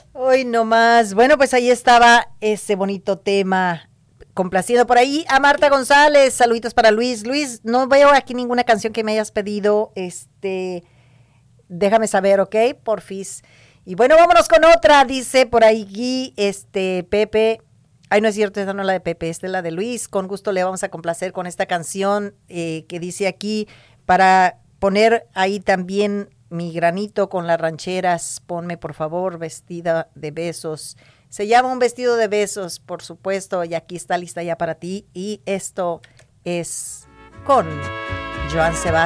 Hoy no más. Bueno, pues ahí estaba ese bonito tema. Complacido por ahí a Marta González. Saluditos para Luis. Luis, no veo aquí ninguna canción que me hayas pedido. Déjame saber, ¿ok? Porfis. Y bueno, vámonos con otra. Dice por ahí, Pepe. Ay, no es cierto, esta no es la de Pepe, esta es la de Luis. Con gusto le vamos a complacer con esta canción que dice aquí para poner ahí también mi granito con las rancheras. Ponme, por favor, vestida de besos. Se llama Un vestido de besos, por supuesto, y aquí está lista ya para ti. Y esto es con Joan Sebastián.